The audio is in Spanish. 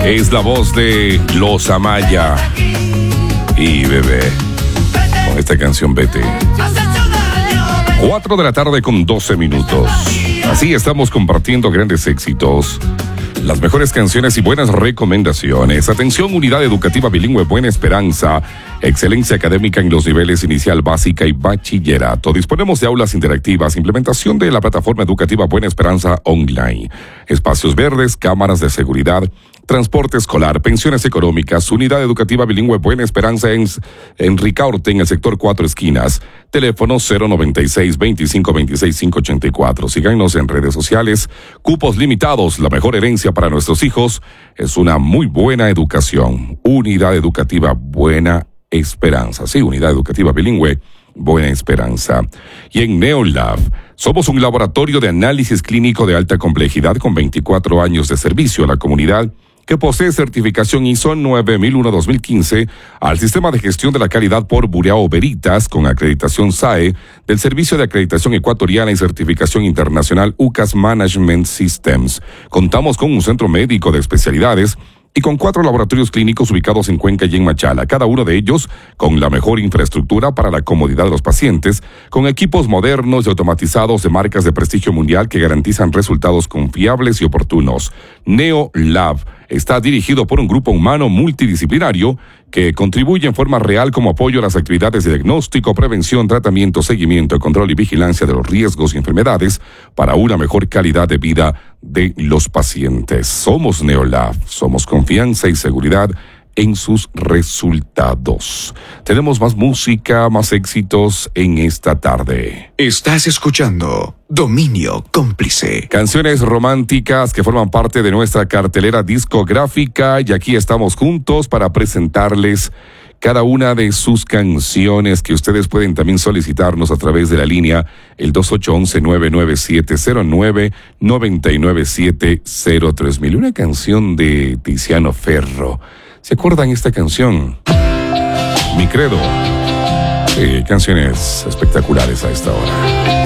Es la voz de Los Amaya y Bebé con esta canción Vete. 4 de la tarde con 12 minutos. Así estamos compartiendo grandes éxitos, las mejores canciones y buenas recomendaciones. Atención, Unidad Educativa Bilingüe Buena Esperanza. Excelencia académica en los niveles inicial, básica y bachillerato. Disponemos de aulas interactivas, implementación de la plataforma educativa Buena Esperanza Online, espacios verdes, cámaras de seguridad, transporte escolar, pensiones económicas. Unidad Educativa Bilingüe Buena Esperanza en Ricaurte, en el sector 4 Esquinas. Teléfono 096-2526-584. Síganos en redes sociales. Cupos limitados. La mejor herencia para nuestros hijos es una muy buena educación. Unidad Educativa Buena Esperanza. Sí, Unidad Educativa Bilingüe Buena Esperanza. Y en NeoLab, somos un laboratorio de análisis clínico de alta complejidad con 24 años de servicio a la comunidad, que posee certificación ISO 9001-2015 al Sistema de Gestión de la Calidad por Bureau Veritas, con acreditación SAE del Servicio de Acreditación Ecuatoriana y certificación internacional UCAS Management Systems. Contamos con un centro médico de especialidades y con 4 laboratorios clínicos ubicados en Cuenca y en Machala, cada uno de ellos con la mejor infraestructura para la comodidad de los pacientes, con equipos modernos y automatizados de marcas de prestigio mundial que garantizan resultados confiables y oportunos. NeoLab está dirigido por un grupo humano multidisciplinario que contribuye en forma real como apoyo a las actividades de diagnóstico, prevención, tratamiento, seguimiento, control y vigilancia de los riesgos y enfermedades para una mejor calidad de vida de los pacientes. Somos NeoLab, somos confianza y seguridad en sus resultados. Tenemos más música, más éxitos en esta tarde. Estás escuchando Dominio Cómplice. Canciones románticas que forman parte de nuestra cartelera discográfica, y aquí estamos juntos para presentarles cada una de sus canciones, que ustedes pueden también solicitarnos a través de la línea el 2811-99709-99703. Una canción de Tiziano Ferro. ¿Se acuerdan esta canción? Mi credo. Canciones espectaculares a esta hora.